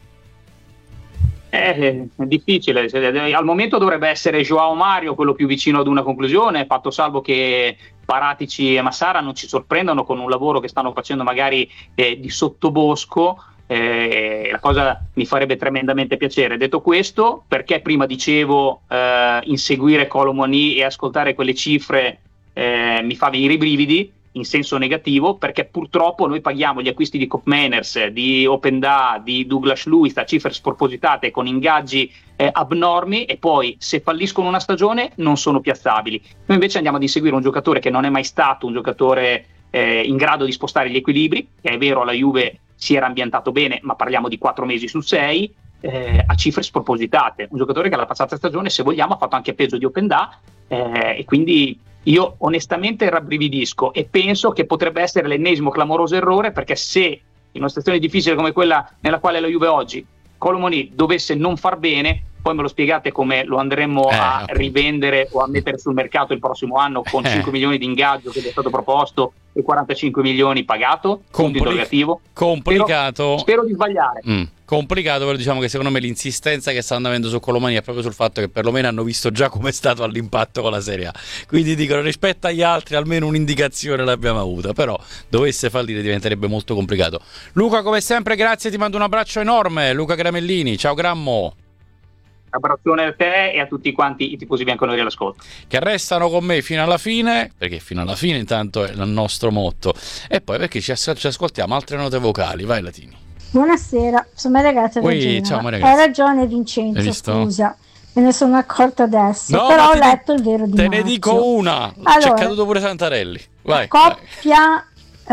È difficile, al momento dovrebbe essere Joao Mario quello più vicino ad una conclusione, fatto salvo che Paratici e Massara non ci sorprendano con un lavoro che stanno facendo magari di sottobosco. La cosa mi farebbe tremendamente piacere. Detto questo, perché prima dicevo inseguire Kolo Muani e ascoltare quelle cifre mi fa venire i brividi in senso negativo, perché purtroppo noi paghiamo gli acquisti di Koopmeiners, di Openda, di Douglas Luiz a cifre spropositate con ingaggi abnormi, e poi se falliscono una stagione non sono piazzabili. Noi invece andiamo ad inseguire un giocatore che non è mai stato un giocatore in grado di spostare gli equilibri, che è vero alla Juve si era ambientato bene, ma parliamo di 4 mesi su 6, a cifre spropositate. Un giocatore che alla passata stagione, se vogliamo, ha fatto anche peso di Openda, e quindi io onestamente rabbrividisco e penso che potrebbe essere l'ennesimo clamoroso errore, perché se in una situazione difficile come quella nella quale la Juve oggi, Kolo Muani, dovesse non far bene, poi me lo spiegate come lo andremmo a rivendere o a mettere sul mercato il prossimo anno con 5 milioni di ingaggio che gli è stato proposto e 45 milioni pagato? Punto interrogativo. Complicato. Spero di sbagliare. complicato, però diciamo che secondo me l'insistenza che stanno avendo su Colomani è proprio sul fatto che perlomeno hanno visto già come è stato all'impatto con la Serie A, quindi dicono rispetto agli altri almeno un'indicazione l'abbiamo avuta, però dovesse fallire diventerebbe molto complicato. Luca, come sempre grazie, ti mando un abbraccio enorme. Luca Gramellini, ciao Grammo. Abbraccione a te e a tutti quanti i tifosi bianconeri all'ascolto, che restano con me fino alla fine, perché fino alla fine intanto è il nostro motto, e poi perché ci ascoltiamo altre note vocali. Vai Latini. Buonasera, sono Maria Grazia da Genova. Ciao Maria Grazia. Hai ragione Vincenzo, scusa, me ne sono accorta adesso, no, però ho letto il vero di te Marzio. Ne dico una, allora, c'è caduto pure Santarelli. Vai, coppia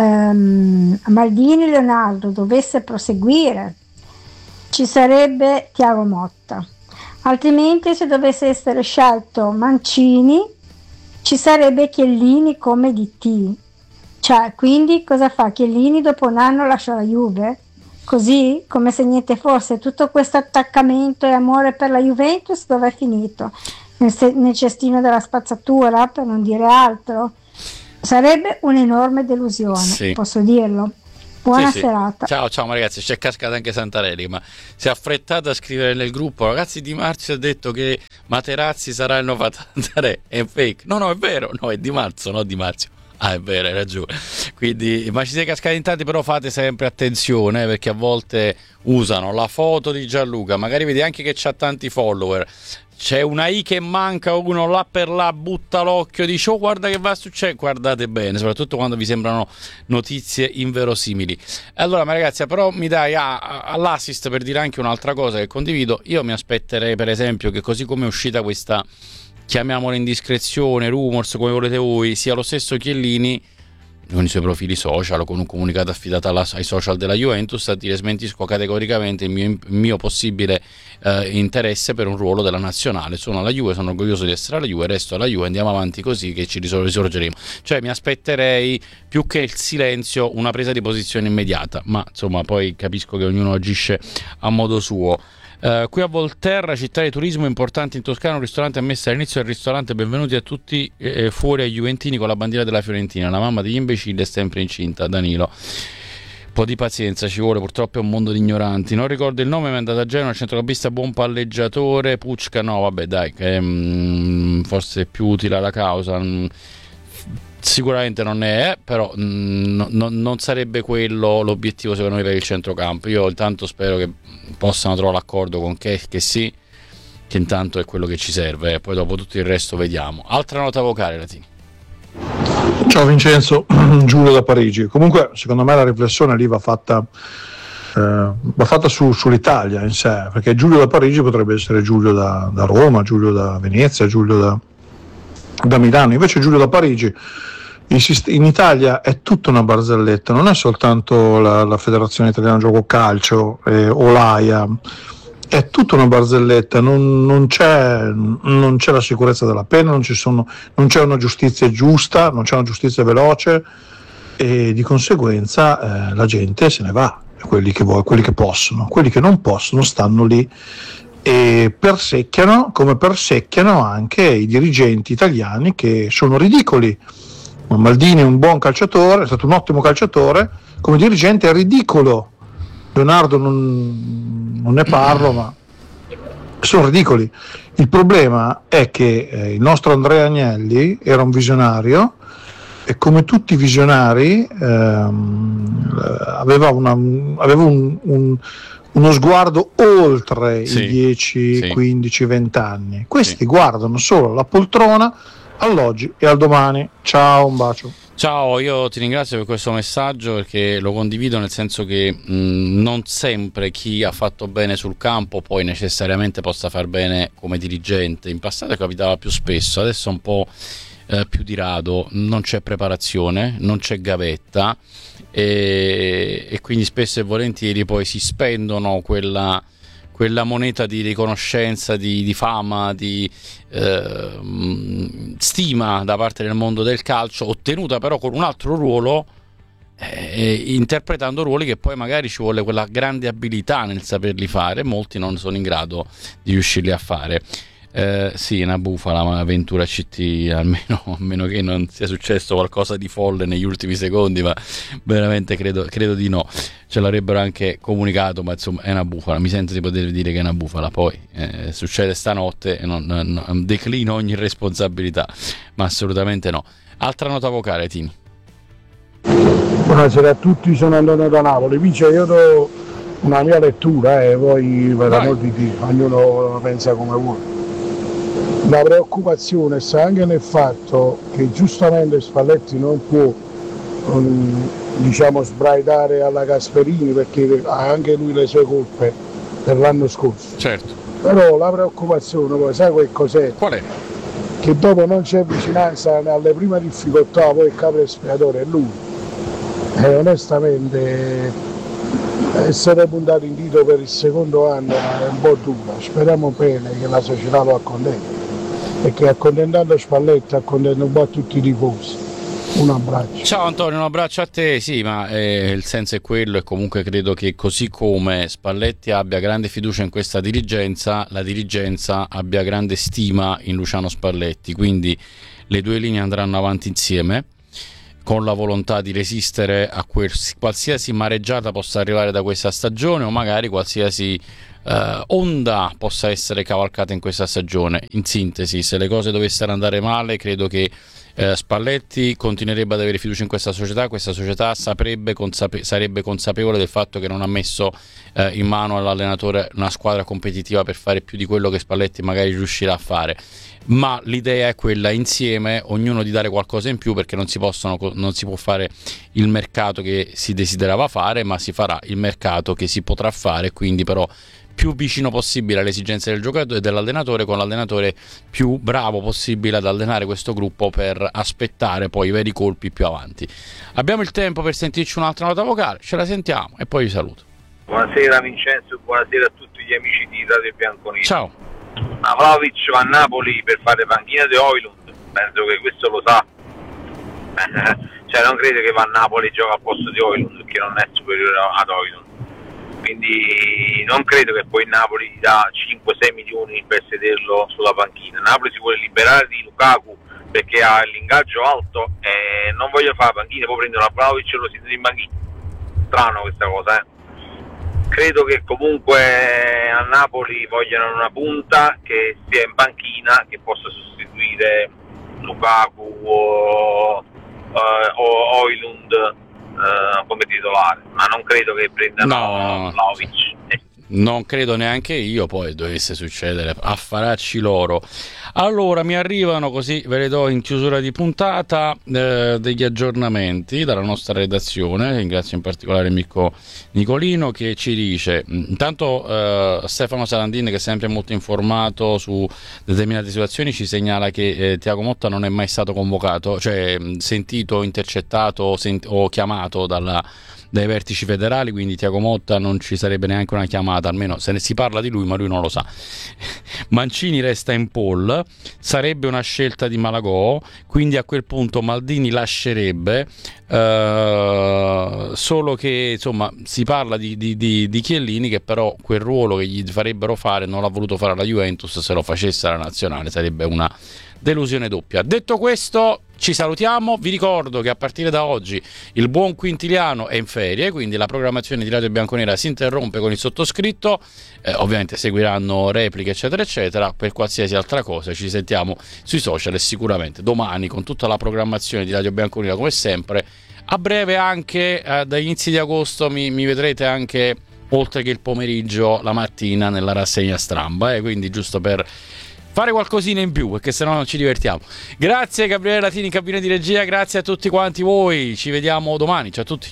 Maldini-Leonardo dovesse proseguire, ci sarebbe Thiago Motta. Altrimenti, se dovesse essere scelto Mancini, ci sarebbe Chiellini come DT. Cioè, quindi cosa fa? Chiellini dopo un anno lascia la Juve? Così? Come se niente fosse. Tutto questo attaccamento e amore per la Juventus dove è finito? Nel cestino della spazzatura, per non dire altro? Sarebbe un'enorme delusione, sì. Posso dirlo. Buona serata. Ciao ragazzi, c'è cascata anche Santarelli, ma si è affrettato a scrivere nel gruppo: ragazzi, Di Marzio ha detto che Materazzi sarà il nuovo Santarelli. È fake. No, è vero, no, è Di Marzio, no Di Marzio. Ah, è vero, hai ragione. Quindi, ma ci siete cascati in tanti, però fate sempre attenzione, perché a volte usano la foto di Gianluca, magari vedi anche che c'ha tanti follower, c'è una I che manca, uno là per là butta l'occhio, dice oh guarda che va a succedere, guardate bene, soprattutto quando vi sembrano notizie inverosimili. Allora ragazzi, però mi dai all'assist per dire anche un'altra cosa che condivido. Io mi aspetterei per esempio che, così come è uscita questa, chiamiamola indiscrezione, rumors, come volete voi, sia lo stesso Chiellini con i suoi profili social o con un comunicato affidato ai social della Juventus a dire: smentisco categoricamente il mio possibile interesse per un ruolo della nazionale, sono alla Juve, sono orgoglioso di essere alla Juve, resto alla Juve, andiamo avanti così che ci risorgeremo. Cioè mi aspetterei più che il silenzio una presa di posizione immediata, ma insomma poi capisco che ognuno agisce a modo suo. Qui a Volterra, città di turismo importante in Toscana, un ristorante ammesso all'inizio del ristorante: benvenuti a tutti fuori ai juventini con la bandiera della Fiorentina, la mamma degli imbecilli è sempre incinta. Danilo, un po' di pazienza ci vuole, purtroppo è un mondo di ignoranti. Non ricordo il nome, mi è andato a Genova, centrocampista buon palleggiatore, Pucca, no vabbè dai, che forse è più utile alla causa, sicuramente non è, però non sarebbe quello l'obiettivo secondo me per il centrocampo. Io intanto spero che possano trovare l'accordo con che sì, che intanto è quello che ci serve, poi dopo tutto il resto vediamo. Altra nota vocale, Latini. Ciao Vincenzo, Giulio da Parigi. Comunque secondo me la riflessione lì va fatta sull'Italia in sé, perché Giulio da Parigi potrebbe essere Giulio da Roma, Giulio da Venezia, Giulio da Milano. Invece Giulio da Parigi in Italia è tutta una barzelletta, non è soltanto la Federazione Italiana Gioco Calcio o l'AIA, è tutta una barzelletta, non c'è la sicurezza della pena, non c'è una giustizia giusta, non c'è una giustizia veloce, e di conseguenza la gente se ne va, quelli che possono, quelli che non possono stanno lì e persecchiano, come persecchiano anche i dirigenti italiani che sono ridicoli. Maldini è un buon calciatore, è stato un ottimo calciatore, come dirigente è ridicolo. Leonardo non ne parlo, ma sono ridicoli. Il problema è che il nostro Andrea Agnelli era un visionario e, come tutti i visionari, aveva uno sguardo oltre i 10, 15, 20 anni. Questi guardano solo la poltrona all'oggi e al domani. Ciao, un bacio. Ciao, io ti ringrazio per questo messaggio, perché lo condivido, nel senso che non sempre chi ha fatto bene sul campo poi necessariamente possa far bene come dirigente. In passato capitava più spesso, adesso un po' più di rado, non c'è preparazione, non c'è gavetta e quindi spesso e volentieri poi si spendono quella moneta di riconoscenza, di fama, di stima da parte del mondo del calcio, ottenuta però con un altro ruolo, interpretando ruoli che poi magari ci vuole quella grande abilità nel saperli fare, molti non sono in grado di riuscirli a fare. Sì, una bufala, ma Ventura CT, a meno che non sia successo qualcosa di folle negli ultimi secondi, ma veramente credo di no. Ce l'avrebbero anche comunicato, ma insomma è una bufala. Mi sento di poter dire che è una bufala. Poi succede stanotte e non declino ogni responsabilità, ma assolutamente no. Altra nota vocale, Tini. Buonasera a tutti, sono Antonio da Napoli. Vince, io do una mia lettura e poi per amor di Dio, ognuno pensa come vuole. La preoccupazione sta anche nel fatto che giustamente Spalletti non può sbraitare alla Gasperini, perché ha anche lui le sue colpe per l'anno scorso. Certo. Però la preoccupazione, poi sai quel cos'è? Qual è? Che dopo non c'è vicinanza alle prime difficoltà, poi il capo espiatorio è lui. E onestamente essere puntato in dito per il secondo anno è un po' dura. Speriamo bene che la società lo accontenti, perché accontentando Spalletti accontenta un po' tutti i tifosi. Un abbraccio. Ciao Antonio, un abbraccio a te. Sì, ma il senso è quello, e comunque credo che così come Spalletti abbia grande fiducia in questa dirigenza, la dirigenza abbia grande stima in Luciano Spalletti, quindi le due linee andranno avanti insieme con la volontà di resistere a qualsiasi mareggiata possa arrivare da questa stagione, o magari qualsiasi onda possa essere cavalcata in questa stagione. In sintesi, se le cose dovessero andare male, credo che Spalletti continuerebbe ad avere fiducia in questa società sarebbe consapevole del fatto che non ha messo in mano all'allenatore una squadra competitiva per fare più di quello che Spalletti magari riuscirà a fare, ma l'idea è quella, insieme, ognuno di dare qualcosa in più, perché non si può fare il mercato che si desiderava fare, ma si farà il mercato che si potrà fare, quindi però più vicino possibile alle esigenze del giocatore e dell'allenatore, con l'allenatore più bravo possibile ad allenare questo gruppo per aspettare poi i veri colpi più avanti. Abbiamo il tempo per sentirci un'altra nota vocale, ce la sentiamo e poi vi saluto. Buonasera Vincenzo, buonasera a tutti gli amici di Radio Bianconero. Ciao. Vlahovic va a Napoli per fare panchina di Højlund, penso che questo lo sa. Cioè non credo che va a Napoli e gioca al posto di Højlund, perché non è superiore ad Højlund. Quindi non credo che poi Napoli gli dà 5-6 milioni per sederlo sulla panchina. Napoli si vuole liberare di Lukaku perché ha l'ingaggio alto e non voglio fare la panchina, poi prendono la Vlahovic e lo si in panchina. Strano questa cosa, Credo che comunque a Napoli vogliano una punta che sia in panchina, che possa sostituire Lukaku o Højlund come titolare, ma non credo che prendano Vlahovic. Non credo neanche io, poi dovesse succedere, affaracci loro. Allora, mi arrivano, così ve le do in chiusura di puntata, degli aggiornamenti dalla nostra redazione. Ringrazio in particolare Mirko Nicolino che ci dice, intanto Stefano Salandin, che è sempre molto informato su determinate situazioni, ci segnala che Thiago Motta non è mai stato convocato, cioè sentito, intercettato o chiamato dai vertici federali, quindi Thiago Motta non ci sarebbe neanche una chiamata, almeno se ne si parla di lui, ma lui non lo sa. Mancini resta in pole, sarebbe una scelta di Malagò, quindi a quel punto Maldini lascerebbe, solo che insomma si parla di Chiellini, che però quel ruolo che gli farebbero fare non l'ha voluto fare la Juventus. Se lo facesse la nazionale sarebbe una delusione doppia. Detto questo, ci salutiamo. Vi ricordo che a partire da oggi il buon Quintiliano è in ferie, quindi la programmazione di Radio Bianconera si interrompe con il sottoscritto. Ovviamente seguiranno repliche eccetera eccetera. Per qualsiasi altra cosa ci sentiamo sui social e sicuramente domani con tutta la programmazione di Radio Bianconera come sempre. A breve anche dagli inizi di agosto mi vedrete anche, oltre che il pomeriggio, la mattina nella rassegna Stramba, quindi giusto per fare qualcosina in più, perché sennò non ci divertiamo. Grazie Gabriele Latini in cabina di regia, grazie a tutti quanti voi, ci vediamo domani, ciao a tutti.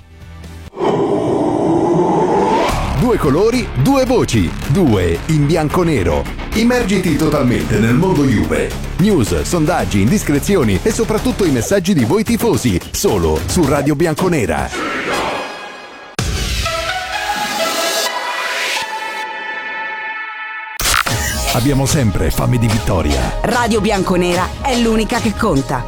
Due colori, due voci, due in bianco-nero. Immergiti totalmente nel mondo Juve. News, sondaggi, indiscrezioni e soprattutto i messaggi di voi tifosi, solo su Radio Bianconera. Abbiamo sempre fame di vittoria. Radio Bianconera è l'unica che conta.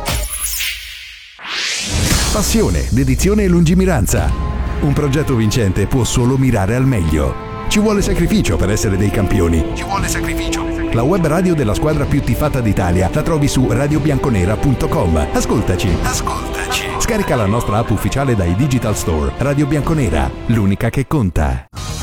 Passione, dedizione e lungimiranza. Un progetto vincente può solo mirare al meglio. Ci vuole sacrificio per essere dei campioni. Ci vuole sacrificio. la web radio della squadra più tifata d'Italia. La trovi su radiobianconera.com. Ascoltaci. Scarica la nostra app ufficiale dai Digital Store. Radio Bianconera, l'unica che conta.